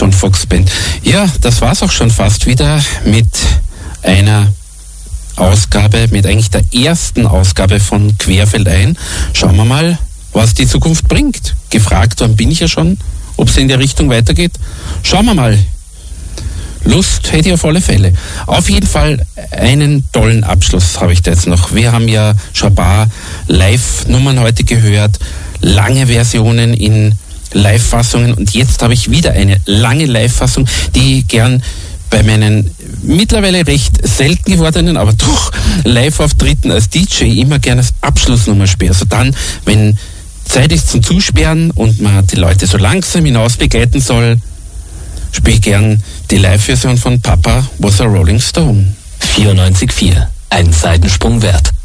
John Fox Band. Ja, das war's auch schon fast wieder mit einer Ausgabe, mit eigentlich der ersten Ausgabe von Querfeldein. Schauen wir mal, was die Zukunft bringt. Gefragt worden bin ich ja schon, ob es in der Richtung weitergeht. Schauen wir mal. Lust hätte ich auf alle Fälle. Auf jeden Fall einen tollen Abschluss habe ich da jetzt noch. Wir haben ja schon ein paar Live-Nummern heute gehört, lange Versionen in Live-Fassungen und jetzt habe ich wieder eine lange Live-Fassung, die ich gern bei meinen mittlerweile recht selten gewordenen, aber doch Live-Auftritten als DJ immer gern als Abschlussnummer spiele. Also dann, wenn Zeit ist zum Zusperren und man die Leute so langsam hinaus begleiten soll, spiele ich gern die Live-Version von Papa Was a Rolling Stone. 94,4. Ein Seitensprung wert.